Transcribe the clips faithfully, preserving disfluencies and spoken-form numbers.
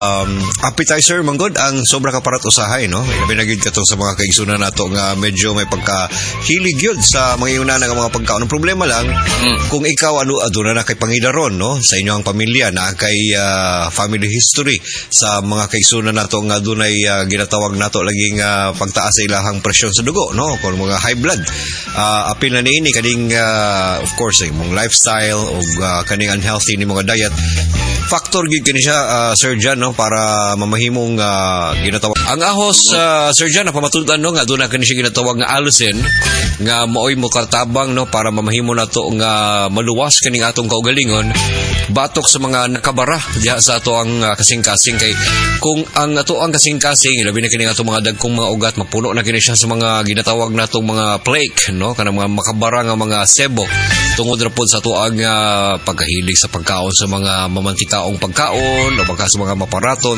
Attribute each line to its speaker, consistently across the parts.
Speaker 1: Um, appetizer manggod ang sobra ka parat usahay, no? Labi na gyud kato sa mga kaigsunan nato nga medyo may pagka hilig gyud sa mga iuna nga mga pagkaon. Ang problema lang mm. kung ikaw ano aduna na kay pangidaron, no? Sa inyong pamilya na kay uh, family history sa mga kaigsunan nato nga dunay uh, ginatawag nato laging uh, pagtaas sa ilahang presyon sa dugo, no? Kung mga high blood. Uh, apil na niini kading uh, of course yung lifestyle o uh, kaning unhealthy ni mga diet. Factor gyud kini siya uh, Sir Jan, no, para mamahimong uh, ginatawag ang ahos uh, Sir Jan na pamatud-an, no, nga doon na kani siya ginatawag nga allicin nga maoy mo katabang, no, para mamahimo nato nga maluwas kaning atong kaugalingon batok sa mga nakabara diha sa ato ang uh, kasing-kasing. Kay kung ang ato ang kasing-kasing labi na kini ato mga dagkong mga ugat mapuno na kini siya sa mga ginatawag natong mga plaque, no, kanang mga makabara nga mga sebo tungod ra pod sa ato ang uh, pagkahilig sa pagkaon sa mga mamantitaong pagkaon o baka sa mga maparaton.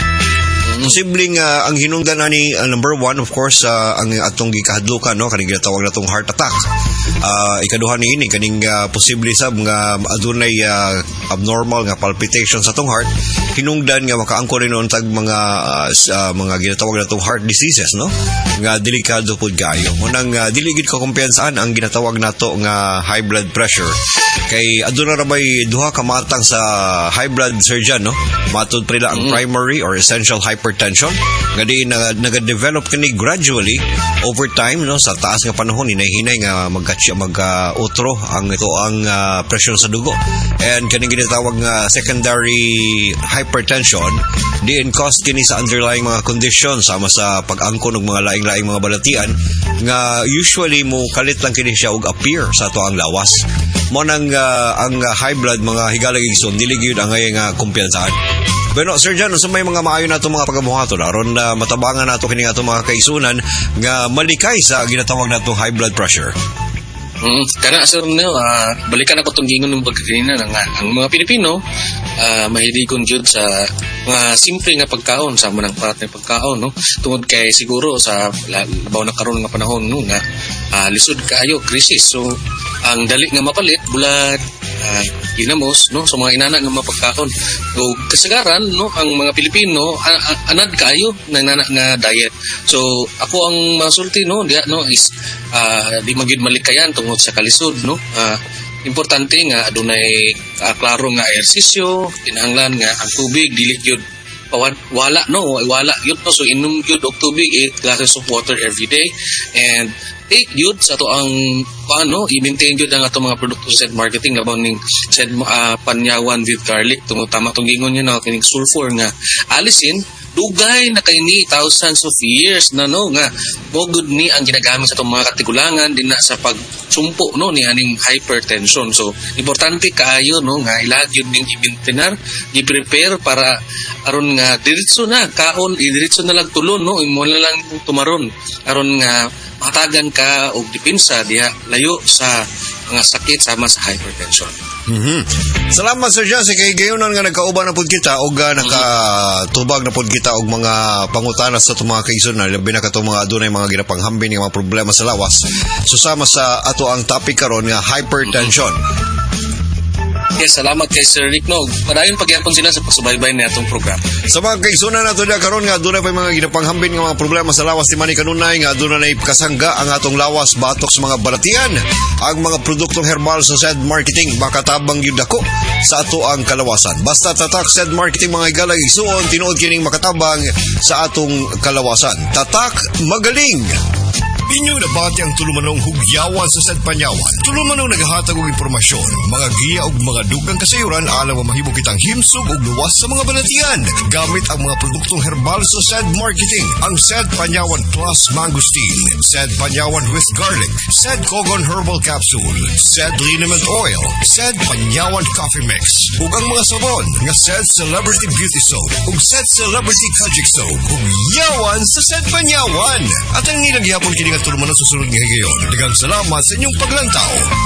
Speaker 1: Posibleng uh, ang hinungdan ani uh, number one, of course, uh, ang atong gikahadlukan, no, kaning ginatawag natong heart attack. Uh, ikaduha ni ini kaning uh, posible sab nga adunay uh, abnormal nga palpitation sa atong heart, hinungdan nga makaangkon rin tag mga uh, uh, mga ginatawag natong heart diseases, no, nga delikado pud kayo. Munang uh, dili gid ko kumpiyansaan ang ginatawag nato nga high blood pressure. Kay aduna ra bay duha ka matang sa high blood surgeon, no, matud prila ang primary or essential hypertension nga di na nag-develop kini gradually over time, no, sa taas nga panahon hinahinay nga magkatsi mag-utro uh, ang ito ang uh, presyon sa dugo, and kaning ginatawag nga secondary hypertension diin cause kini sa underlying mga condition sama sa pag-angkon og mga laing-laing mga balatian nga usually mo kalit lang kini siya og appear sa ato ang lawas. Mo nang uh, ang uh, high blood mga higalag igsoon dili gyud ang nga uh, kumpiyansahan. Pero Sir Jan, sa may mga maayo nato mga pagabuhaton aron na uh, matabangan nato kini ato mga kaisunan nga malikay sa ginatawag nato high blood pressure.
Speaker 2: Mm, kana Sir Nel, uh, balikan ako tong gingon ng pagkakanina nga ang mga Pilipino uh, mahiligon jud sa mga simple nga pagkaon sa manang parat nga pagkaon, no, tungod kay siguro sa labaw na karon nga panahon, no, nga uh, lisod kaayo krisis, so ang dali nga mapalit bulat uh, ginamos, no, sa mga inana nga mapagkaon. So kasagaran, no, ang mga Pilipino uh, uh, anad kaayo nang nana nga diet. So ako ang masulti, no, diya, no, is uh, di magid malikayan tungod sa kalisod, no. Uh, importante nga adunay uh, klaro nga ehersisyo, kinahanglan nga ang tubig dili gyud wala, no, wala yun, no, so inom yun og tubig, eight glasses of water every day, and take yun sa to ang ano, i-maintain yun ang ato mga produkto sa said marketing labaw ning said uh, panyawan with garlic tungod tama tong gingon niya na kining sulfur nga alisin dugay na kay ni thousands of years na, no, nga mo good ni ang ginagamit sa itong mga katigulangan din na sa pagsumpo, no, ni aning hypertension. So importante kaayo, no, nga ilag yun ning i-maintain, i-prepare para aron nga diretso na kaon, diretso na lang tulon, no, imo na lang tumaron aron nga matagan ka og depensa diha layo sa mga sakit sama sa hypertension.
Speaker 1: Mm-hmm. Salamat Sir Jan, kay gayonan nga nagkauban na pud kita og uh, nakatubag na pud kita og mga pangutana sa itong mga kaigsunan, labi na katong mga adunay mga ginapanghambin nga mga problema sa lawas. Susama sa ato ang topic karon nga hypertension.
Speaker 2: Yes, salamat kay Sir Rick, no. Padayon pagyapon sila sa pagsubaybay ni atong programa.
Speaker 1: Sa mga kaigsunan nato diha karon nga adunay pa mga ginapanghambin nga mga problema sa lawas ti mani kanunay nga adunay kasangga ang atong lawas batok sa mga balatian. Ang mga produktong herbal sa said marketing makatabang gyud ako sa ato ang kalawasan. Basta tatak said marketing mga higalag igsuon tinuod kining makatabang sa atong kalawasan. Tatak magaling. Inyong nabati ang tulumanong hugyawan sa said panyawan. Tulumanong naghahatag og impormasyon, mga giya ug mga dugang kasayuran alang mamahimo kitang himsog ug luwas sa mga balatian. Gamit ang mga produktong herbal sa said marketing, ang said panyawan plus mangosteen, said panyawan with garlic, said kogon herbal capsule, said liniment oil, said panyawan coffee mix, ug ang mga sabon nga said celebrity beauty soap, ug said celebrity kajic soap, ug yawan sa said panyawan. At ang nilagyapon kini nga tulumanon sa sunod nga higayon. Daghang salamat sa inyong paglantaw.